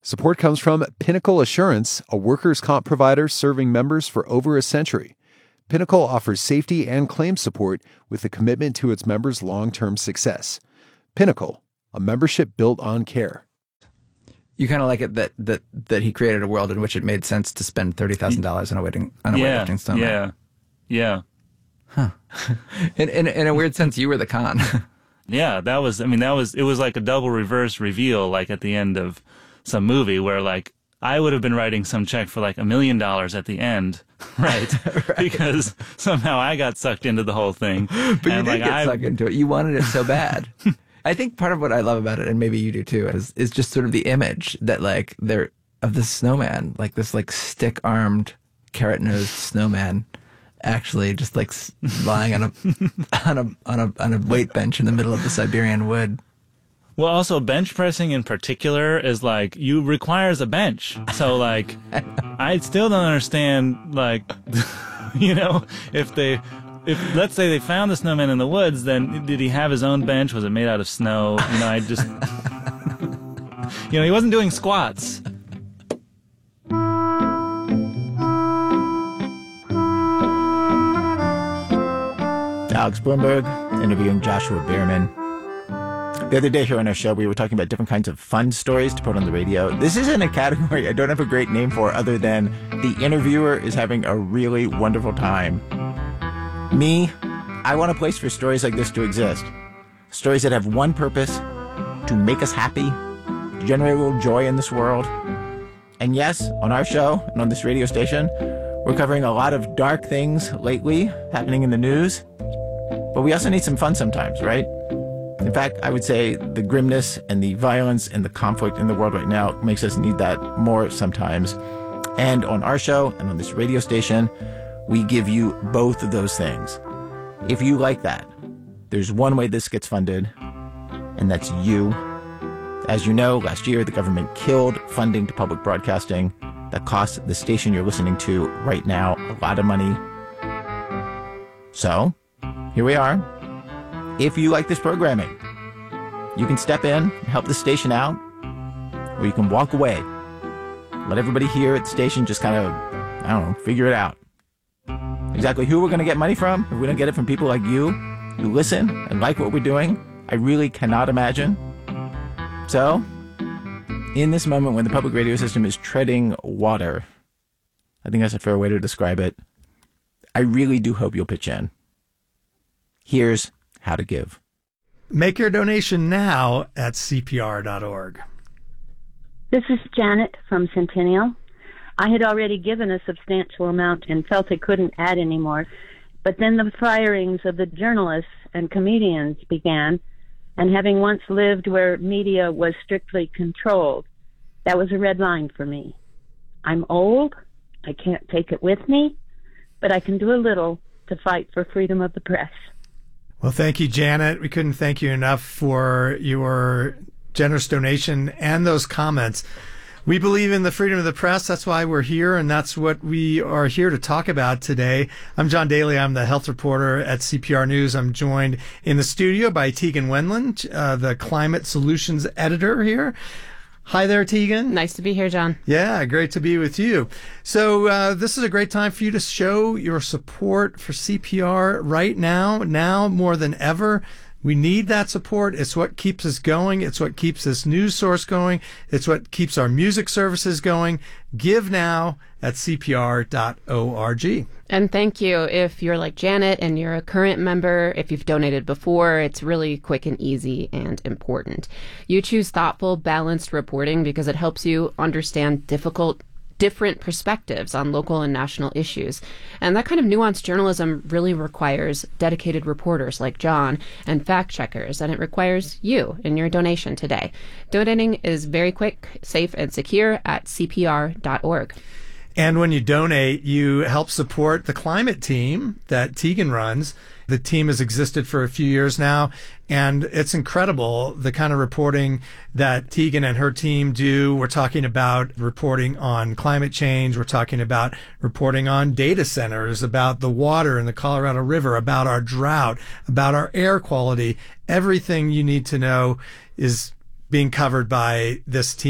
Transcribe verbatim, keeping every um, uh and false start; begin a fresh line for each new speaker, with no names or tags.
Support comes from Pinnacle Assurance, a workers' comp provider serving members for over a century. Pinnacle offers safety and claim support with a commitment to its members' long-term success. Pinnacle, a membership built on care.
You kind of like it that, that that he created a world in which it made sense to spend thirty thousand dollars on a weighting on a
yeah,
weightlifting snowman.
Yeah, yeah.
Huh. in, in in a weird sense, you were the con.
Yeah, that was. I mean, that was. It was like a double reverse reveal, like at the end of some movie where, like, I would have been writing some check for like a million dollars at the end, right? right? Because somehow I got sucked into the whole thing.
But and you did like, get I, sucked into it. You wanted it so bad. I think part of what I love about it, and maybe you do too, is is just sort of the image that like they're of the snowman, like this like stick-armed, carrot-nosed snowman, actually just like lying on a on a on a on a weight bench in the middle of the Siberian wood.
Well, also bench pressing in particular is like you requires a bench. So like, I still don't understand like, you know, if they. If let's say they found the snowman in the woods, then did he have his own bench? Was it made out of snow? You know, I just, you know, he wasn't doing squats.
Alex Bloomberg interviewing Joshua Beerman. The other day here on our show, we were talking about different kinds of fun stories to put on the radio. This isn't a category I don't have a great name for other than the interviewer is having a really wonderful time. Me, I want a place for stories like this to exist. Stories that have one purpose, to make us happy, to generate a little joy in this world. And yes, on our show and on this radio station, we're covering a lot of dark things lately happening in the news. But we also need some fun sometimes, right? In fact, I would say the grimness and the violence and the conflict in the world right now makes us need that more sometimes. And on our show and on this radio station, we give you both of those things. If you like that, there's one way this gets funded, and that's you. As you know, last year the government killed funding to public broadcasting. That cost the station you're listening to right now a lot of money. So, here we are. If you like this programming, you can step in and help the station out, or you can walk away. Let everybody here at the station just kind of, I don't know, figure it out. Exactly who we're going to get money from, if we don't get it from people like you, who listen and like what we're doing, I really cannot imagine. So, in this moment when the public radio system is treading water, I think that's a fair way to describe it, I really do hope you'll pitch in. Here's how to give.
Make your donation now at C P R dot org.
This is Janet from Centennial. I had already given a substantial amount and felt I couldn't add any more. But then the firings of the journalists and comedians began, and having once lived where media was strictly controlled, that was a red line for me. I'm old, I can't take it with me, but I can do a little to fight for freedom of the press.
Well, thank you, Janet. We couldn't thank you enough for your generous donation and those comments. We believe in the freedom of the press. That's why we're here, and that's what we are here to talk about today. I'm John Daly. I'm the health reporter at C P R News. I'm joined in the studio by Tegan Wendland, uh, the climate solutions editor here. Hi there, Tegan.
Nice to be here, John.
Yeah, great to be with you. So uh, this is a great time for you to show your support for C P R right now, now more than ever. We need that support. It's what keeps us going. It's what keeps this news source going. It's what keeps our music services going. Give now at C P R dot org.
And thank you. If you're like Janet and you're a current member, if you've donated before, it's really quick and easy and important. You choose thoughtful, balanced reporting because it helps you understand difficult different perspectives on local and national issues. And that kind of nuanced journalism really requires dedicated reporters like John and fact checkers, and it requires you in your donation today. Donating is very quick, safe, and secure at C P R dot org.
And when you donate, you help support the climate team that Tegan runs. The team has existed for a few years now, and it's incredible the kind of reporting that Tegan and her team do. We're talking about reporting on climate change. We're talking about reporting on data centers, about the water in the Colorado River, about our drought, about our air quality. Everything you need to know is being covered by this team.